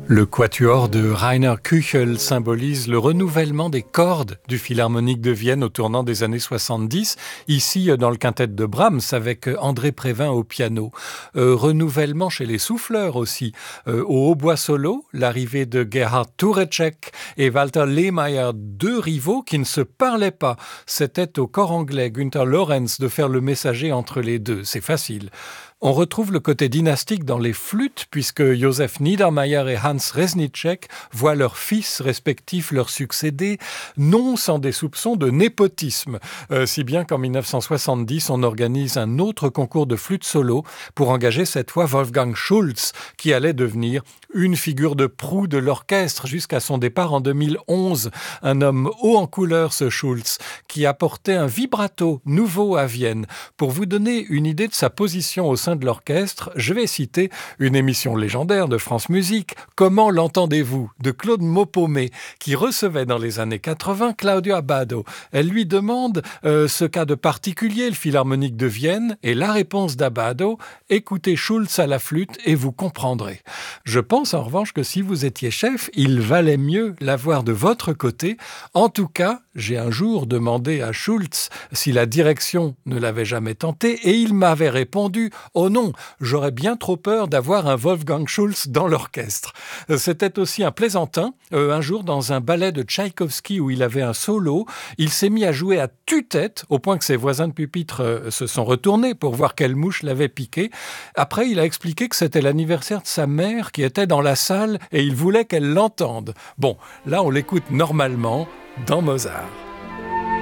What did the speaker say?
Le quatuor de Rainer Küchel symbolise le renouvellement des cordes du Philharmonique de Vienne au tournant des années 70, ici dans le quintet de Brahms avec André Prévin au piano. Renouvellement chez les souffleurs aussi. Au hautbois solo, l'arrivée de Gerhard Turecek et Walter Lehmeyer, deux rivaux qui ne se parlaient pas. C'était au corps anglais Günther Lorenz de faire le messager entre les deux. C'est facile. On retrouve le côté dynastique dans les flûtes puisque Josef Niedermayer et Hans Reznicek voient leurs fils respectifs leur succéder, non sans des soupçons de népotisme. Si bien qu'en 1970, on organise un autre concours de flûte solo pour engager cette fois Wolfgang Schultz, qui allait devenir une figure de proue de l'orchestre jusqu'à son départ en 2011. Un homme haut en couleur, ce Schultz, qui apportait un vibrato nouveau à Vienne. Pour vous donner une idée de sa position au sein de l'orchestre, je vais citer une émission légendaire de France Musique, Comment l'entendez-vous, de Claude Maupomé, qui recevait dans les années 80 Claudio Abbado. Elle lui demande ce qu'a de particulier le Philharmonique de Vienne, et la réponse d'Abbado: écoutez Schultz à la flûte et vous comprendrez. Je pense en revanche que si vous étiez chef, il valait mieux l'avoir de votre côté. En tout cas, j'ai un jour demandé à Schultz si la direction ne l'avait jamais tenté, et il m'avait répondu: oh non, j'aurais bien trop peur d'avoir un Wolfgang Schultz dans l'orchestre. C'était aussi un plaisantin. Un jour, dans un ballet de Tchaïkovski où il avait un solo, il s'est mis à jouer à tue-tête, au point que ses voisins de pupitre se sont retournés pour voir quelle mouche l'avait piqué. Après, il a expliqué que c'était l'anniversaire de sa mère qui était dans la salle et il voulait qu'elle l'entende. Bon, là, on l'écoute normalement dans Mozart.